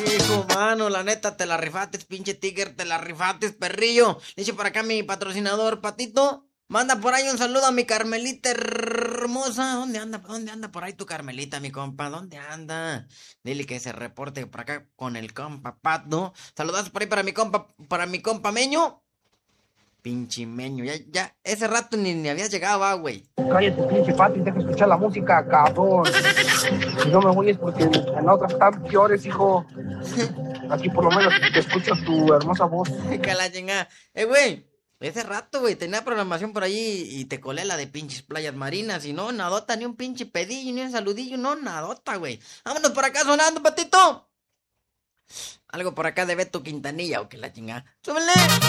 Hijo, mano, la neta, te la rifates, pinche Tiger, te la rifates, perrillo. Dice por acá mi patrocinador, Patito. Manda por ahí un saludo a mi Carmelita hermosa. ¿Dónde anda? ¿Dónde anda por ahí tu Carmelita, mi compa? ¿Dónde anda? Dile que se reporte por acá con el compa Pato. Saludos por ahí para mi compa Meño. Pinche Meño, ya, ese rato ni habías llegado, güey. Cállate, pinche Pati, deja escuchar la música, cabrón. Si no me voy es porque en otras están peores, hijo. Aquí por lo menos te escucho tu hermosa voz. Que la chingada. Güey, ese rato, güey, tenía programación por ahí y te colé la de pinches playas marinas. Y no, nadota, ni un pinche pedillo, ni un saludillo, no, nadota, güey. Vámonos por acá sonando, Patito. Algo por acá de Beto Quintanilla o que la chingada. ¡Súbele!